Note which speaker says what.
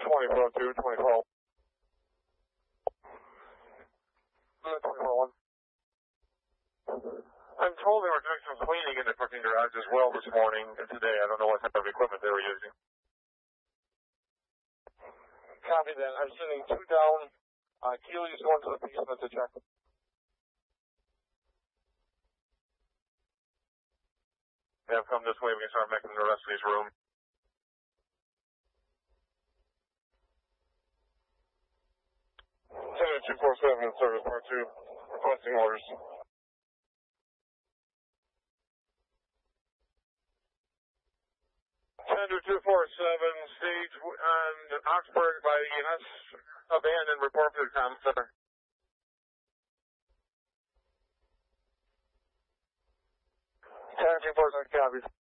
Speaker 1: 224, 224. 241. I'm told they were doing some cleaning in the cooking garage as well this morning and today. I don't know what type of equipment they were using. Copy that. I'm sending 2 down. Keely's going to the basement to check. Yeah, come this way. We can start making the rest of these room. Tenant 247 in service part 2. Requesting orders. Tender 247, stage on Oxford by EMS, abandoned, report to the comm center. Tender 247, copies.